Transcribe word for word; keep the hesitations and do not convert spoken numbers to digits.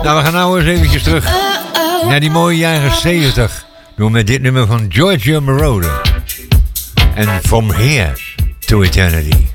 Nou, we gaan nou eens eventjes terug naar die mooie jaren zeventig. Doen we met dit nummer van Giorgio Moroder. En From Here to Eternity.